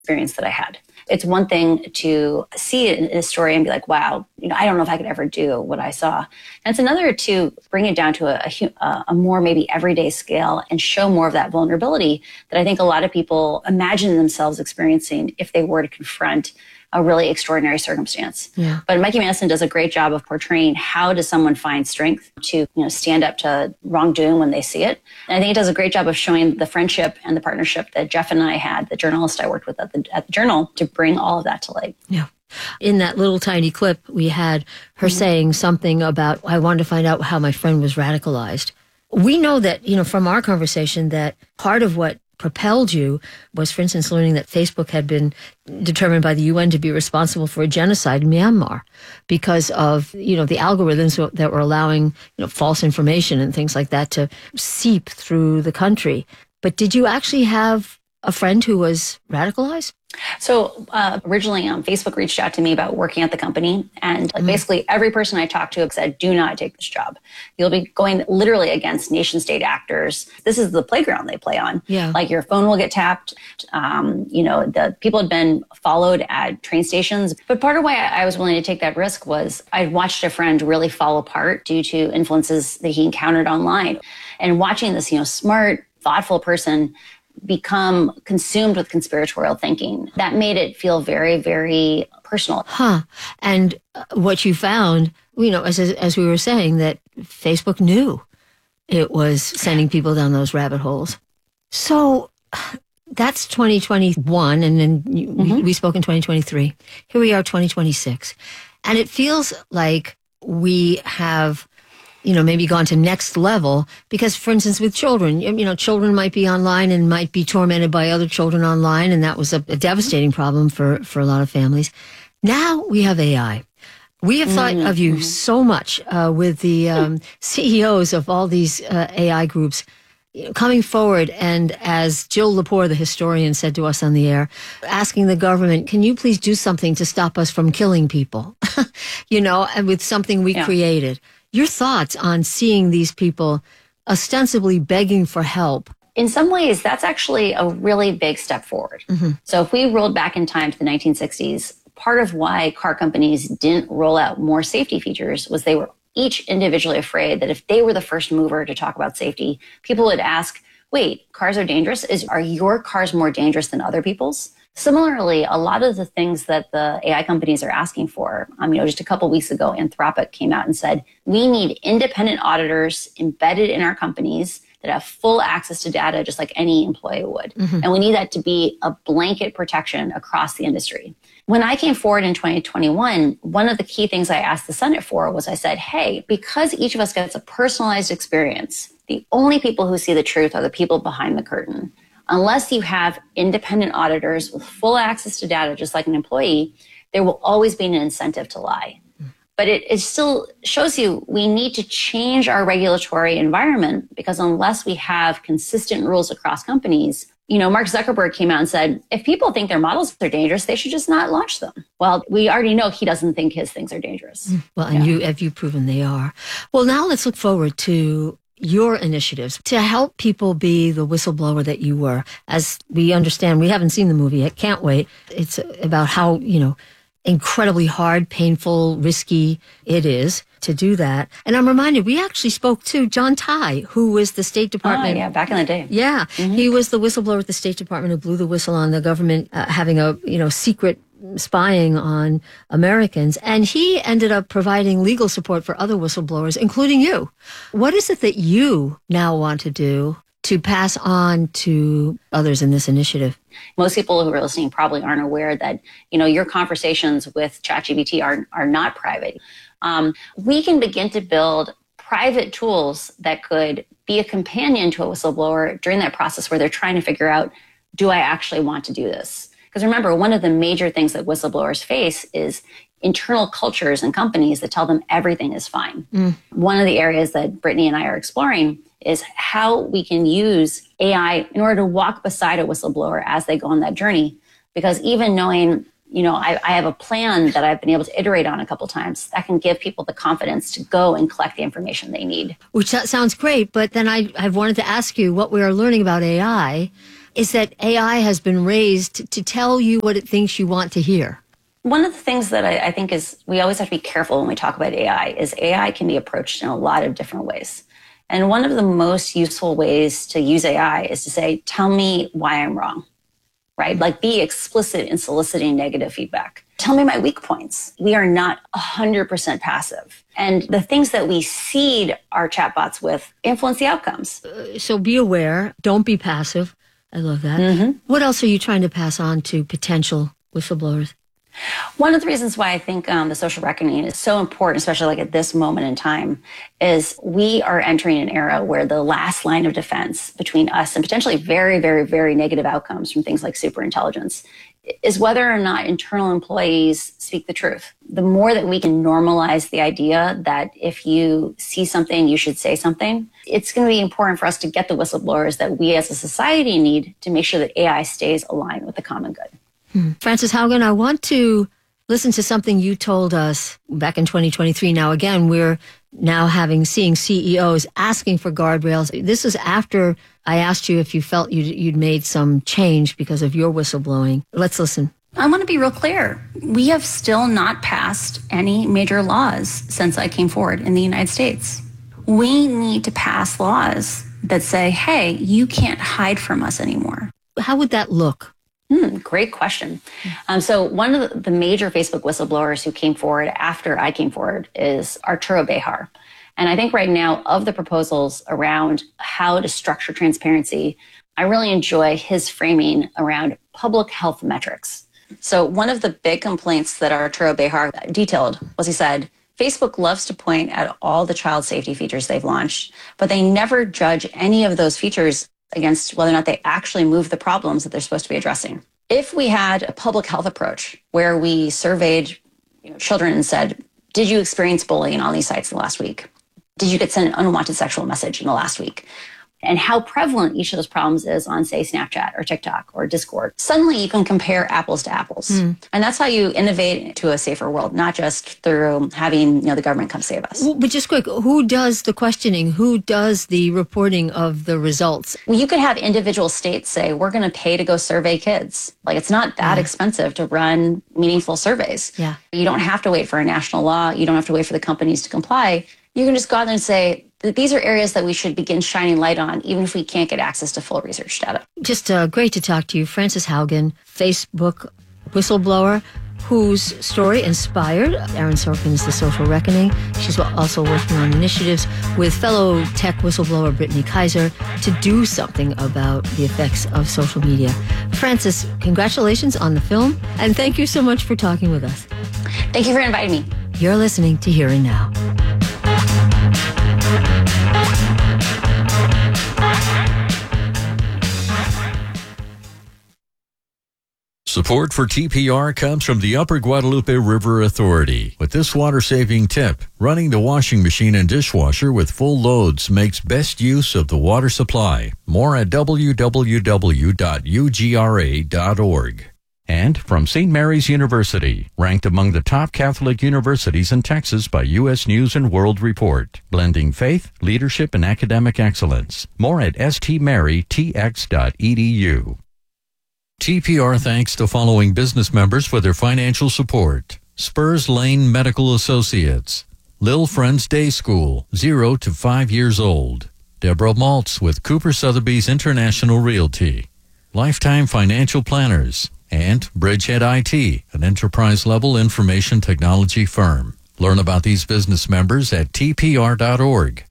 experience that I had. It's one thing to see it in a story and be like, wow, I don't know if I could ever do what I saw. And it's another to bring it down to a more maybe everyday scale and show more of that vulnerability that I think a lot of people imagine themselves experiencing if they were to confront a really extraordinary circumstance. Yeah. But Mikey Madison does a great job of portraying how does someone find strength to stand up to wrongdoing when they see it. And I think it does a great job of showing the friendship and the partnership that Jeff and I had, the journalist I worked with at the Journal, to bring all of that to light. Yeah. In that little tiny clip, we had her saying something about, I wanted to find out how my friend was radicalized. We know that, from our conversation, that part of what propelled you was, for instance, learning that Facebook had been determined by the UN to be responsible for a genocide in Myanmar because of, the algorithms that were allowing, false information and things like that to seep through the country. But did you actually have a friend who was radicalized? So originally, Facebook reached out to me about working at the company. And basically every person I talked to said, do not take this job. You'll be going literally against nation state actors. This is the playground they play on. Yeah. Like your phone will get tapped. The people had been followed at train stations. But part of why I was willing to take that risk was I'd watched a friend really fall apart due to influences that he encountered online. And watching this, smart, thoughtful person become consumed with conspiratorial thinking, that made it feel very, very personal. And what you found, as we were saying, that Facebook knew it was sending people down those rabbit holes. So that's 2021, and then we spoke in 2023. Here we are, 2026. And it feels like we have maybe gone to next level because, for instance, with children, children might be online and might be tormented by other children online. And that was a devastating problem for a lot of families. Now we have AI. We have thought of you so much with the CEOs of all these AI groups coming forward. And as Jill Lepore, the historian, said to us on the air, asking the government, can you please do something to stop us from killing people? And with something we created. Your thoughts on seeing these people ostensibly begging for help? In some ways, that's actually a really big step forward. So if we rolled back in time to the 1960s, part of why car companies didn't roll out more safety features was they were each individually afraid that if they were the first mover to talk about safety, people would ask, wait, cars are dangerous? Are your cars more dangerous than other people's? Similarly, a lot of the things that the AI companies are asking for, just a couple of weeks ago, Anthropic came out and said, we need independent auditors embedded in our companies that have full access to data, just like any employee would. And we need that to be a blanket protection across the industry. When I came forward in 2021, one of the key things I asked the Senate for was I said, hey, because each of us gets a personalized experience, the only people who see the truth are the people behind the curtain. Unless you have independent auditors with full access to data, just like an employee, there will always be an incentive to lie. But it still shows you we need to change our regulatory environment because unless we have consistent rules across companies, Mark Zuckerberg came out and said, if people think their models are dangerous, they should just not launch them. Well, we already know he doesn't think his things are dangerous. Well, and you've proven they are. Well, now let's look forward to your initiatives to help people be the whistleblower that you were. As we understand, we haven't seen the movie yet, can't wait. It's about how, incredibly hard, painful, risky it is to do that. And I'm reminded, we actually spoke to John Tai, who was the State Department. Back in the day. Yeah, he was the whistleblower at the State Department who blew the whistle on the government having a, secret spying on Americans. And he ended up providing legal support for other whistleblowers, including you. What is it that you now want to do to pass on to others in this initiative? Most people who are listening probably aren't aware that, your conversations with ChatGPT are not private. We can begin to build private tools that could be a companion to a whistleblower during that process where they're trying to figure out, do I actually want to do this? Because remember, one of the major things that whistleblowers face is internal cultures and companies that tell them everything is fine. One of the areas that Brittany and I are exploring is how we can use AI in order to walk beside a whistleblower as they go on that journey. Because even knowing, I have a plan that I've been able to iterate on a couple times, that can give people the confidence to go and collect the information they need. Which that sounds great, but then I've wanted to ask you what we are learning about AI. is that AI has been raised to tell you what it thinks you want to hear. One of the things that I think is we always have to be careful when we talk about AI is AI can be approached in a lot of different ways. And one of the most useful ways to use AI is to say, tell me why I'm wrong, right? Like be explicit in soliciting negative feedback. Tell me my weak points. We are not 100% passive. And the things that we seed our chatbots with influence the outcomes. So be aware. Don't be passive. I love that. Mm-hmm. What else are you trying to pass on to potential whistleblowers? One of the reasons why I think the social reckoning is so important, especially like at this moment in time, is we are entering an era where the last line of defense between us and potentially very, very, very negative outcomes from things like superintelligence is whether or not internal employees speak the truth. The more that we can normalize the idea that if you see something, you should say something, it's going to be important for us to get the whistleblowers that we as a society need to make sure that AI stays aligned with the common good. Frances Haugen, I want to listen to something you told us back in 2023. Now, again, we're now seeing CEOs asking for guardrails. This is after I asked you if you felt you'd made some change because of your whistleblowing. Let's listen. I want to be real clear. We have still not passed any major laws since I came forward in the United States. We need to pass laws that say, hey, you can't hide from us anymore. How would that look? Great question. So one of the major Facebook whistleblowers who came forward after I came forward is Arturo Bejar. And I think right now of the proposals around how to structure transparency, I really enjoy his framing around public health metrics. So one of the big complaints that Arturo Bejar detailed was he said, Facebook loves to point at all the child safety features they've launched, but they never judge any of those features against whether or not they actually move the problems that they're supposed to be addressing. If we had a public health approach where we surveyed children and said, did you experience bullying on these sites in the last week? Did you get sent an unwanted sexual message in the last week? And how prevalent each of those problems is on, say, Snapchat or TikTok or Discord. Suddenly you can compare apples to apples. And that's how you innovate to a safer world, not just through having the government come save us. But just quick, who does the questioning? Who does the reporting of the results? Well, you could have individual states say, we're going to pay to go survey kids. Like, it's not that expensive to run meaningful surveys. Yeah. You don't have to wait for a national law. You don't have to wait for the companies to comply. You can just go out there and say that these are areas that we should begin shining light on, even if we can't get access to full research data. Just great to talk to you. Frances Haugen, Facebook whistleblower, whose story inspired Aaron Sorkin's The Social Reckoning. She's also working on initiatives with fellow tech whistleblower Brittany Kaiser to do something about the effects of social media. Frances, congratulations on the film, and thank you so much for talking with us. Thank you for inviting me. You're listening to Here and Now. Support for TPR comes from the Upper Guadalupe River Authority. With this water-saving tip, running the washing machine and dishwasher with full loads makes best use of the water supply. More at www.ugra.org. And from St. Mary's University, ranked among the top Catholic universities in Texas by U.S. News and World Report, blending faith, leadership, and academic excellence. More at stmarytx.edu. TPR thanks the following business members for their financial support. Spurs Lane Medical Associates, Lil Friends Day School, 0 to 5 years old. Deborah Maltz with Cooper Sotheby's International Realty, Lifetime Financial Planners, and Bridgehead IT, an enterprise-level information technology firm. Learn about these business members at tpr.org.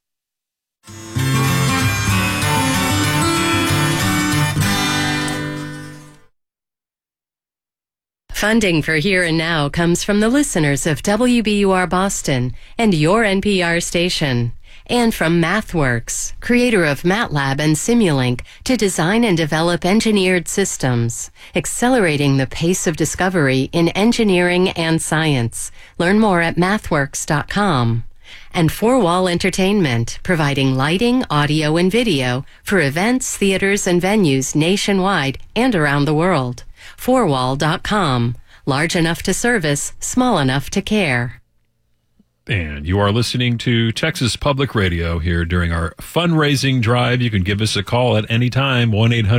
Funding for Here and Now comes from the listeners of WBUR Boston and your NPR station, and from MathWorks, creator of MATLAB and Simulink, to design and develop engineered systems, accelerating the pace of discovery in engineering and science. Learn more at mathworks.com. And Four Wall Entertainment, providing lighting, audio, and video for events, theaters, and venues nationwide and around the world. Fourwall.com. Large enough to service, small enough to care. And you are listening to Texas Public Radio here during our fundraising drive. You can give us a call at any time,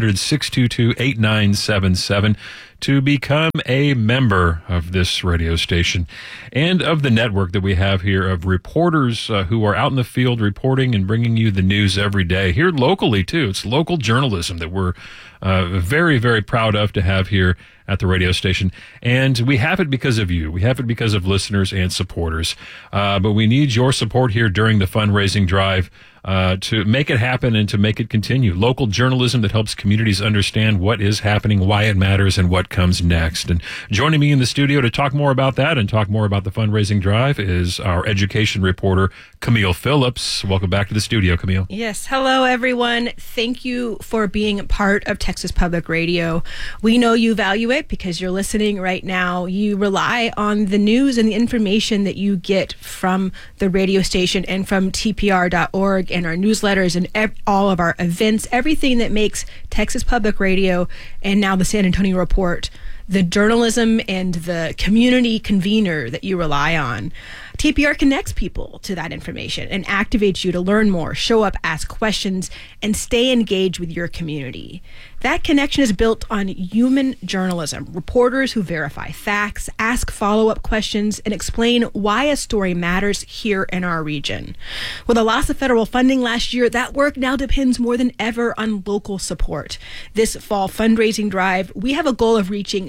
1-800-622-8977, to become a member of this radio station and of the network that we have here of reporters who are out in the field reporting and bringing you the news every day here locally, too. It's local journalism that we're very, very proud of to have here at the radio station. And we have it because of you. We have it because of listeners and supporters. But we need your support here during the fundraising drive to make it happen and to make it continue. Local journalism that helps communities understand what is happening, why it matters, and what comes next. And joining me in the studio to talk more about that and talk more about the fundraising drive is our education reporter, Camille Phillips. Welcome back to the studio, Camille. Yes. Hello, everyone. Thank you for being part of Texas Public Radio. We know you value it because you're listening right now. You rely on the news and the information that you get from the radio station and from TPR.org and our newsletters and all of our events, everything that makes Texas Public Radio and now the San Antonio Report the journalism and the community convener that you rely on. TPR connects people to that information and activates you to learn more, show up, ask questions, and stay engaged with your community. That connection is built on human journalism, reporters who verify facts, ask follow-up questions, and explain why a story matters here in our region. With the loss of federal funding last year, that work now depends more than ever on local support. This fall fundraising drive, we have a goal of reaching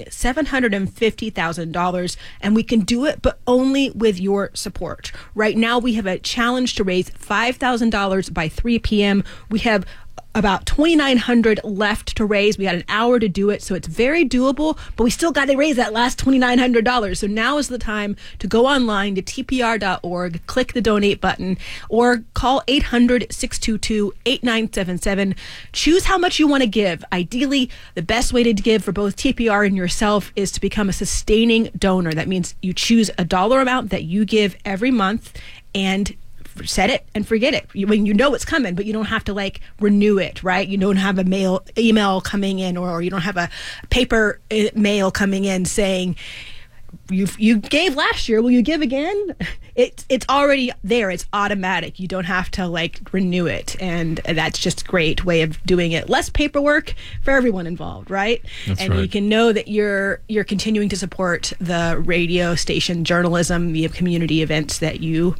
$750,000, and we can do it, but only with your support. Right now, we have a challenge to raise $5,000 by 3 p.m. We have about $2,900 left to raise. We had an hour to do it, so it's very doable, but we still got to raise that last $2,900. So now is the time to go online to tpr.org, click the donate button, or call 800-622-8977. Choose how much you want to give. Ideally, the best way to give for both TPR and yourself is to become a sustaining donor. That means you choose a dollar amount that you give every month and set it and forget it. You know it's coming, but you don't have to renew it, right? You don't have a email coming in, or you don't have a paper mail coming in saying you gave last year, will you give again? It's already there. It's automatic. You don't have to renew it, and that's just a great way of doing it. Less paperwork for everyone involved, right? That's and right. You can know that you're continuing to support the radio station journalism, the community events that you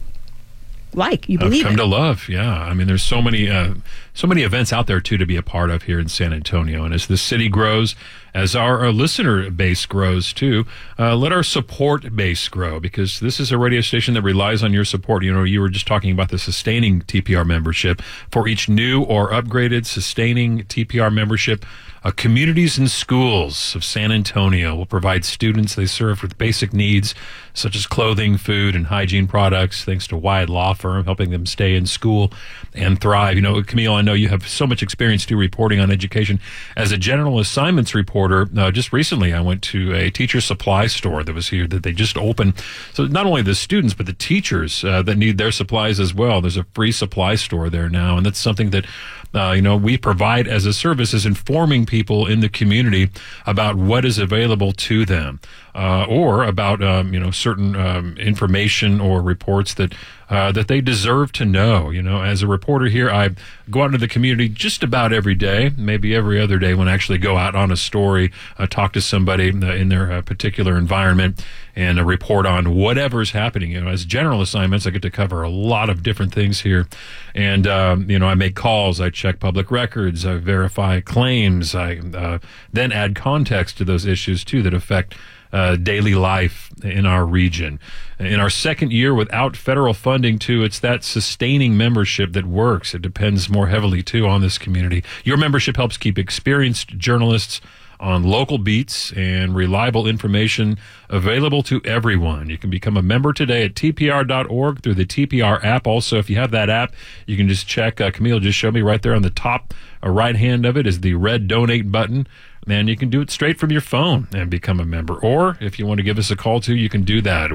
you believe I've come in. to love. Yeah. I mean, there's so many events out there too to be a part of here in San Antonio. And as the city grows, as our listener base grows too, let our support base grow, because this is a radio station that relies on your support. You know, you were just talking about the sustaining TPR membership. For each new or upgraded sustaining TPR membership, communities and schools of San Antonio will provide students they serve with basic needs such as clothing, food, and hygiene products, thanks to Wyatt Law Firm, helping them stay in school and thrive. You know, Camille, I know you have so much experience too reporting on education. As a general assignments reporter, just recently I went to a teacher supply store that was here that they just opened. So not only the students, but the teachers that need their supplies as well. There's a free supply store there now, and that's something that we provide as a service, is informing people in the community about what is available to them, or about certain information or reports that they deserve to know. You know, as a reporter here, I go out into the community just about every day, maybe every other day, when I actually go out on a story, talk to somebody in their particular environment, and report on whatever's happening. You know, as general assignments, I get to cover a lot of different things here, and I make calls, I check public records, I verify claims, I then add context to those issues too that affect daily life in our region. In our second year without federal funding too, it's that sustaining membership that works. It depends more heavily too on this community. Your membership helps keep experienced journalists on local beats and reliable information available to everyone. You can become a member today at tpr.org through the TPR app. Also, if you have that app, you can just check. Camille just showed me right there on the top right hand of it is the red donate button. And you can do it straight from your phone and become a member. Or if you want to give us a call too, you can do that.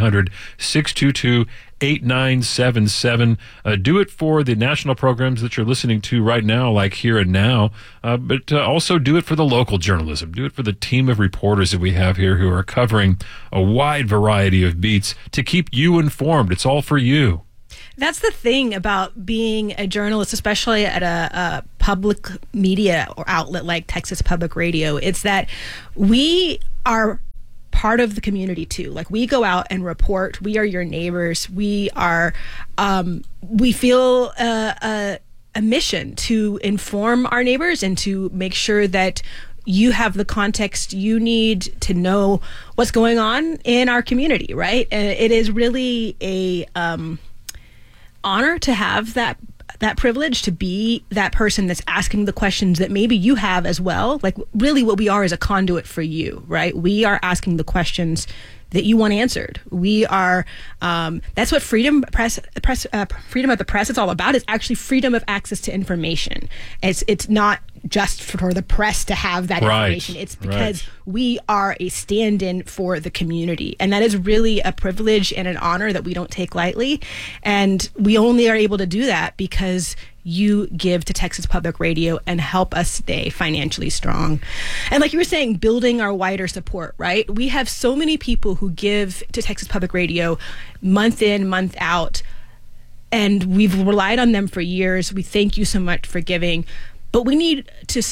1-800-622-8977. Do it for the national programs that you're listening to right now, like Here and Now. But also do it for the local journalism. Do it for the team of reporters that we have here who are covering a wide variety of beats to keep you informed. It's all for you. That's the thing about being a journalist, especially at a public media or outlet like Texas Public Radio. It's that we are part of the community too. Like, we go out and report. We are your neighbors. We are. We feel a mission to inform our neighbors and to make sure that you have the context you need to know what's going on in our community. Right? And it is really a honor to have that privilege to be that person that's asking the questions that maybe you have as well. Like, really what we are is a conduit for you, right? We are asking the questions that you want answered. We are, that's what freedom of the press is all about, is actually freedom of access to information. It's not just for the press to have that information. It's because we are a stand-in for the community. And that is really a privilege and an honor that we don't take lightly. And we only are able to do that because you give to Texas Public Radio and help us stay financially strong. And like you were saying, building our wider support, right? We have so many people who give to Texas Public Radio month in, month out, and we've relied on them for years. We thank you so much for giving. But we need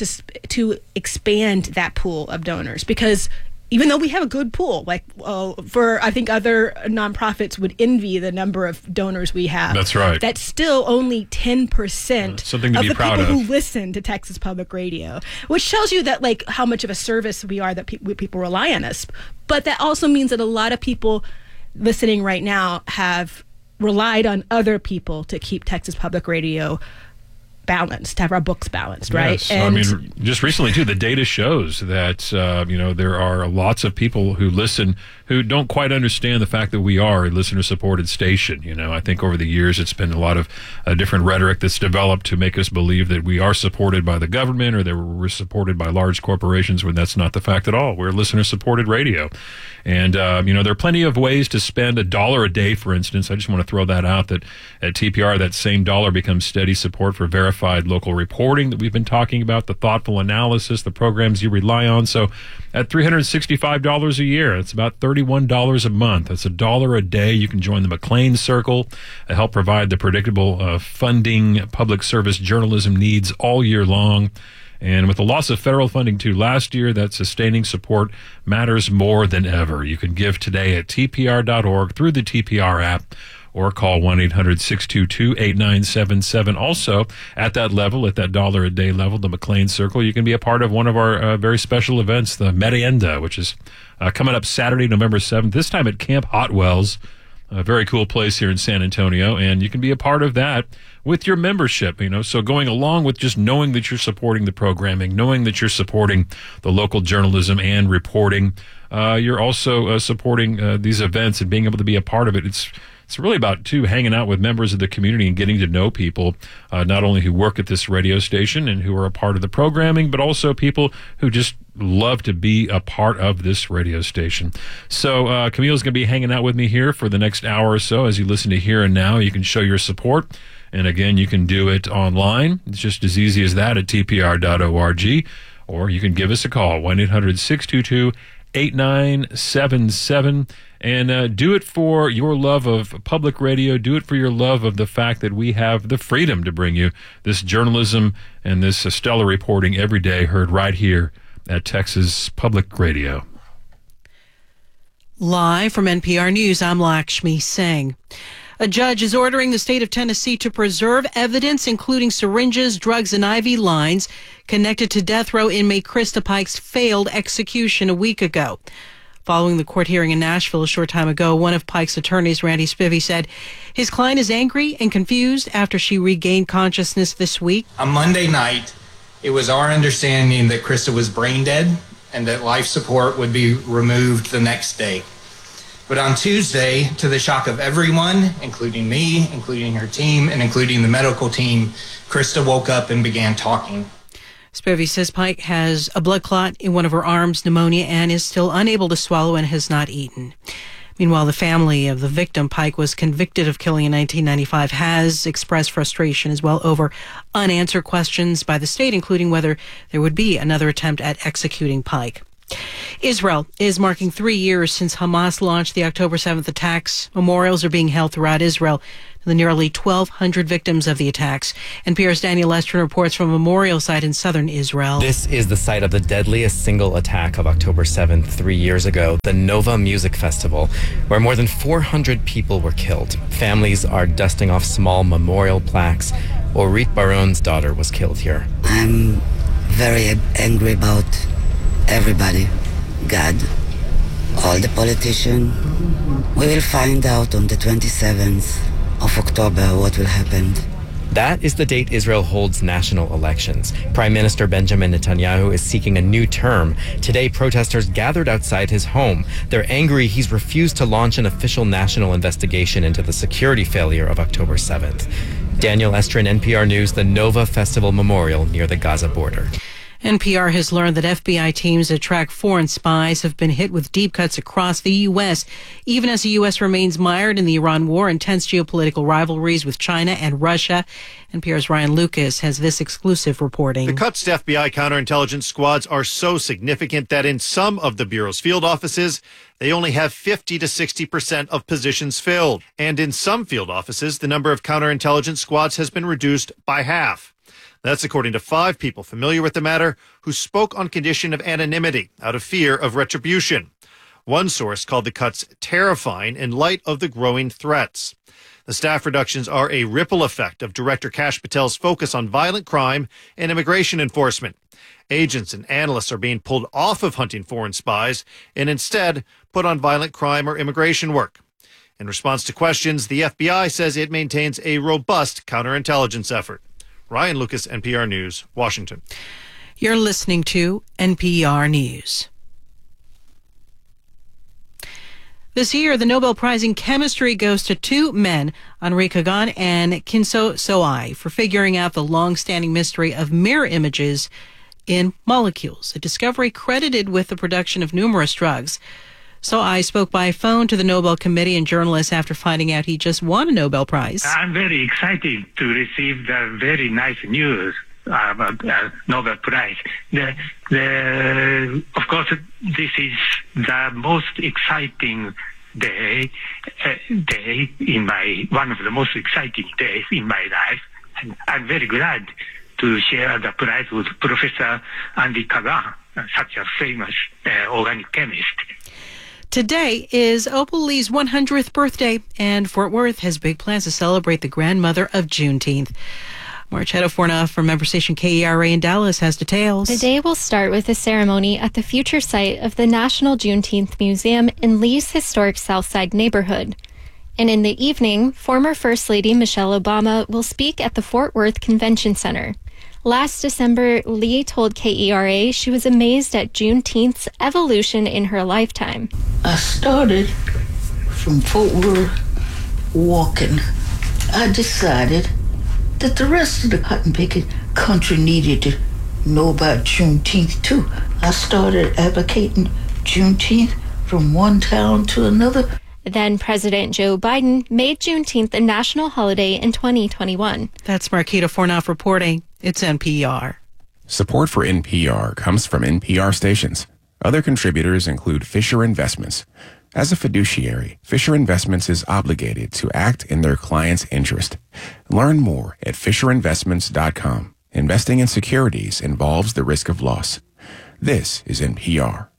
to expand that pool of donors, because even though we have a good pool, like for, I think other nonprofits would envy the number of donors we have. That's right. That's still only 10% something to of be the proud people of. who listen to Texas Public Radio, which tells you that, like, how much of a service we are, that people rely on us. But that also means that a lot of people listening right now have relied on other people to keep Texas Public Radio balanced, to have our books balanced, right? Yes. And I mean, just recently too, the data shows that there are lots of people who listen who don't quite understand the fact that we are a listener-supported station. I think over the years it's been a lot of different rhetoric that's developed to make us believe that we are supported by the government or that we're supported by large corporations, when that's not the fact at all. We're listener-supported radio. And, there are plenty of ways to spend $1 a day, for instance. I just want to throw that out, that at TPR, that same dollar becomes steady support for verified local reporting that we've been talking about, the thoughtful analysis, the programs you rely on. So at $365 a year, it's about $31 a month. That's $1 a day. You can join the McLean Circle to help provide the predictable funding public service journalism needs all year long. And with the loss of federal funding too last year, that sustaining support matters more than ever. You can give today at tpr.org through the TPR app, or call 1-800-622-8977. Also, at that level, at that $1 a day level, the McLean Circle, you can be a part of one of our very special events, the Merienda, which is coming up Saturday, November 7th, this time at Camp Hot Wells, a very cool place here in San Antonio, and you can be a part of that with your membership, so going along with just knowing that you're supporting the programming, knowing that you're supporting the local journalism and reporting, you're also supporting these events and being able to be a part of it. It's really about, too, hanging out with members of the community and getting to know people, not only who work at this radio station and who are a part of the programming, but also people who just love to be a part of this radio station. So Camille's going to be hanging out with me here for the next hour or so as you listen to Here and Now. You can show your support. And again, you can do it online. It's just as easy as that at tpr.org. Or you can give us a call, 1-800-622-8977. And do it for your love of public radio. Do it for your love of the fact that we have the freedom to bring you this journalism and this stellar reporting every day, heard right here at Texas Public Radio. Live from NPR News, I'm Lakshmi Singh. A judge is ordering the state of Tennessee to preserve evidence, including syringes, drugs, and IV lines connected to death row inmate Krista Pike's failed execution a week ago. Following the court hearing in Nashville a short time ago, one of Pike's attorneys, Randy Spivey, said his client is angry and confused after she regained consciousness this week. On Monday night, it was our understanding that Krista was brain dead and that life support would be removed the next day. But on Tuesday, to the shock of everyone, including me, including her team, and including the medical team, Krista woke up and began talking. Spivey says Pike has a blood clot in one of her arms, pneumonia, and is still unable to swallow and has not eaten. Meanwhile, the family of the victim Pike was convicted of killing in 1995 has expressed frustration as well over unanswered questions by the state, including whether there would be another attempt at executing Pike. Israel is marking 3 years since Hamas launched the October 7th attacks. Memorials are being held throughout Israel to the nearly 1,200 victims of the attacks. NPR's Daniel Estrin reports from a memorial site in southern Israel. This is the site of the deadliest single attack of October 7th 3 years ago, the Nova Music Festival, where more than 400 people were killed. Families are dusting off small memorial plaques. Orit Baron's daughter was killed here. I'm very angry about everybody, God, all the politicians. We will find out on the 27th of October what will happen. That is the date Israel holds national elections. Prime Minister Benjamin Netanyahu is seeking a new term. Today, protesters gathered outside his home. They're angry he's refused to launch an official national investigation into the security failure of October 7th. Daniel Estrin, NPR News, the Nova Festival Memorial near the Gaza border. NPR has learned that FBI teams that track foreign spies have been hit with deep cuts across the U.S., even as the U.S. remains mired in the Iran war and tense geopolitical rivalries with China and Russia. NPR's Ryan Lucas has this exclusive reporting. The cuts to FBI counterintelligence squads are so significant that in some of the Bureau's field offices, they only have 50 to 60% of positions filled. And in some field offices, the number of counterintelligence squads has been reduced by half. That's according to 5 people familiar with the matter who spoke on condition of anonymity out of fear of retribution. One source called the cuts terrifying in light of the growing threats. The staff reductions are a ripple effect of Director Kash Patel's focus on violent crime and immigration enforcement. Agents and analysts are being pulled off of hunting foreign spies and instead put on violent crime or immigration work. In response to questions, the FBI says it maintains a robust counterintelligence effort. Ryan Lucas, NPR News, Washington. You're listening to NPR News. This year, the Nobel Prize in Chemistry goes to 2 men, Henri Kagan and Kinso Soai, for figuring out the long-standing mystery of mirror images in molecules, a discovery credited with the production of numerous drugs. Soai spoke by phone to the Nobel Committee and journalists after finding out he just won a Nobel Prize. I'm very excited to receive the very nice news about Nobel Prize. Of course, this is the most exciting day in one of the most exciting days in my life. And I'm very glad to share the prize with Professor Henri Kagan, such a famous organic chemist. Today is Opal Lee's 100th birthday, and Fort Worth has big plans to celebrate the grandmother of Juneteenth. Marchetta Fornoff from member station KERA in Dallas has details. The day will start with a ceremony at the future site of the National Juneteenth Museum in Lee's historic Southside neighborhood. And in the evening, former First Lady Michelle Obama will speak at the Fort Worth Convention Center. Last December, Lee told KERA she was amazed at Juneteenth's evolution in her lifetime. I started from Fort Worth walking. I decided that the rest of the cotton picking country needed to know about Juneteenth too. I started advocating Juneteenth from one town to another. Then President Joe Biden made Juneteenth a national holiday in 2021. That's Marquita Fornoff reporting. It's NPR. Support for NPR comes from NPR stations. Other contributors include Fisher Investments. As a fiduciary, Fisher Investments is obligated to act in their client's interest. Learn more at FisherInvestments.com. Investing in securities involves the risk of loss. This is NPR.